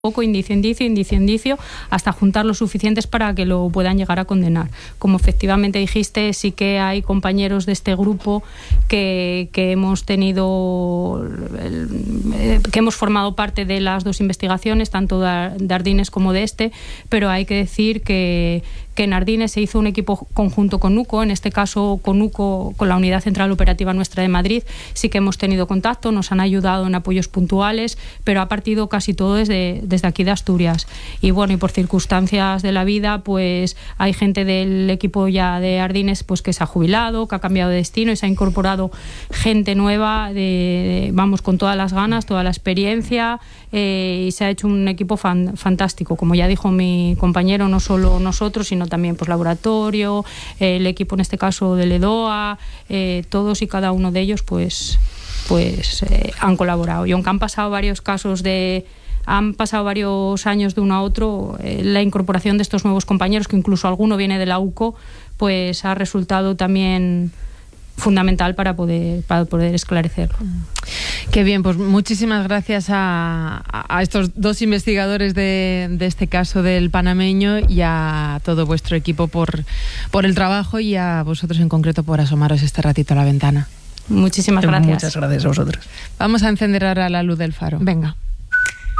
poco indicio, hasta juntar los suficientes para que lo puedan llegar a condenar. Como efectivamente dijiste, sí que hay compañeros de este grupo que hemos tenido, que hemos formado parte de las dos investigaciones, tanto de Ardines como de este, pero hay que decir que en Ardines se hizo un equipo conjunto con UCO, en este caso con UCO, con la Unidad Central Operativa Nuestra de Madrid, sí que hemos tenido contacto, nos han ayudado en apoyos puntuales, pero ha partido casi todo desde aquí de Asturias. Y bueno, y por circunstancias de la vida, pues hay gente del equipo ya de Ardines pues que se ha jubilado, que ha cambiado de destino y se ha incorporado gente nueva, vamos, con todas las ganas, toda la experiencia, y se ha hecho un equipo fantástico. Como ya dijo mi compañero, no solo nosotros, sino también pues laboratorio, el equipo en este caso del EDOA, todos y cada uno de ellos pues han colaborado. Y aunque han pasado varios años de uno a otro, la incorporación de estos nuevos compañeros, que incluso alguno viene de la UCO, pues ha resultado también fundamental para poder esclarecerlo. Qué bien, pues muchísimas gracias a estos dos investigadores de este caso del panameño y a todo vuestro equipo por el trabajo, y a vosotros en concreto por asomaros este ratito a la ventana. Muchísimas gracias. Muchas gracias a vosotros. Vamos a encender ahora la luz del faro. Venga.